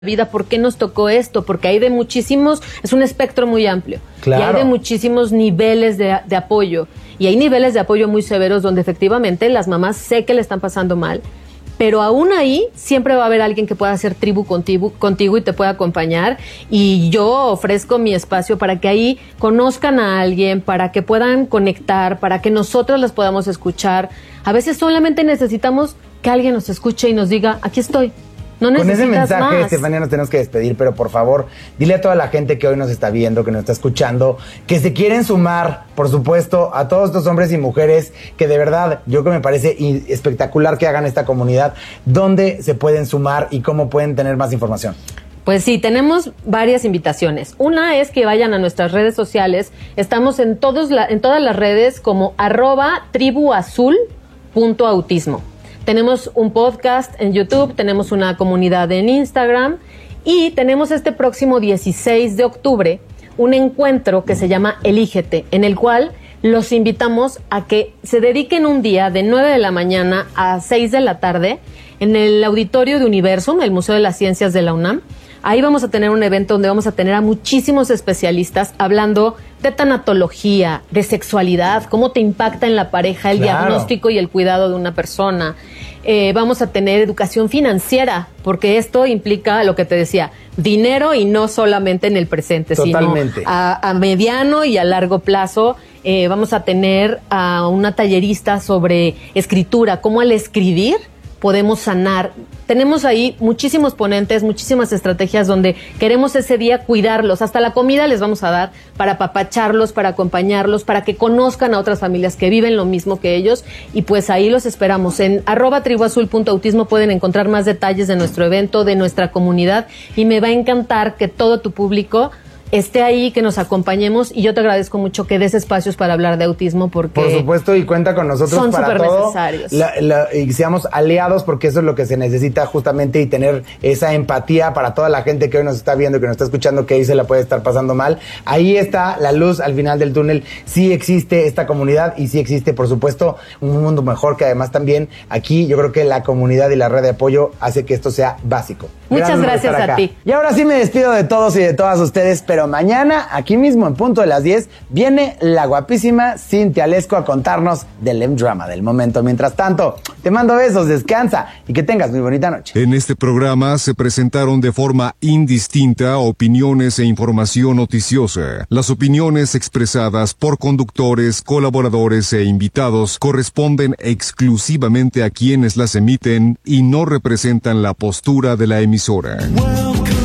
vida, ¿por qué nos tocó esto? Porque hay de muchísimos, es un espectro muy amplio. Claro. Y hay de muchísimos niveles de apoyo. Y hay niveles de apoyo muy severos donde efectivamente las mamás sé que le están pasando mal, pero aún ahí siempre va a haber alguien que pueda hacer tribu contigo y te pueda acompañar. Y yo ofrezco mi espacio para que ahí conozcan a alguien, para que puedan conectar, para que nosotros las podamos escuchar. A veces solamente necesitamos que alguien nos escuche y nos diga, aquí estoy. No necesitas Con ese mensaje, más. Estefanía, nos tenemos que despedir, pero por favor, dile a toda la gente que hoy nos está viendo, que nos está escuchando, que se quieren sumar, por supuesto, a todos estos hombres y mujeres que de verdad, yo que me parece espectacular que hagan esta comunidad, ¿dónde se pueden sumar y cómo pueden tener más información? Pues sí, tenemos varias invitaciones. Una es que vayan a nuestras redes sociales. Estamos en todas las redes como @tribuazul.autismo. Tenemos un podcast en YouTube, tenemos una comunidad en Instagram y tenemos este próximo 16 de octubre un encuentro que se llama Elígete, en el cual los invitamos a que se dediquen un día de 9 de la mañana a 6 de la tarde en el auditorio de Universum, el Museo de las Ciencias de la UNAM. Ahí vamos a tener un evento donde vamos a tener a muchísimos especialistas hablando de tanatología, de sexualidad, cómo te impacta en la pareja el diagnóstico y el cuidado de una persona. Vamos a tener educación financiera, porque esto implica lo que te decía, dinero y no solamente en el presente, Totalmente. sino a mediano y a largo plazo. Vamos a tener a una tallerista sobre escritura, cómo al escribir podemos sanar. Tenemos ahí muchísimos ponentes, muchísimas estrategias donde queremos ese día cuidarlos. Hasta la comida les vamos a dar para apapacharlos, para acompañarlos, para que conozcan a otras familias que viven lo mismo que ellos. Y pues ahí los esperamos. En @tribuazul.autismo pueden encontrar más detalles de nuestro evento, de nuestra comunidad. Y me va a encantar que todo tu público esté ahí, que nos acompañemos, y yo te agradezco mucho que des espacios para hablar de autismo, porque por supuesto, y cuenta con nosotros son para súper todo, necesarios. Y seamos aliados, porque eso es lo que se necesita justamente, y tener esa empatía para toda la gente que hoy nos está viendo, que nos está escuchando, que ahí se la puede estar pasando mal. Ahí está la luz al final del túnel. Sí existe esta comunidad y sí existe, por supuesto, un mundo mejor, que además también aquí yo creo que la comunidad y la red de apoyo hace que esto sea básico. Muchas gracias a ti. Y ahora sí me despido de todos y de todas ustedes, pero mañana, aquí mismo en punto de las 10, viene la guapísima Cintia Lesco a contarnos del M-Drama del momento. Mientras tanto, te mando besos, descansa y que tengas muy bonita noche. En este programa se presentaron de forma indistinta opiniones e información noticiosa. Las opiniones expresadas por conductores, colaboradores e invitados corresponden exclusivamente a quienes las emiten y no representan la postura de la emisora. Welcome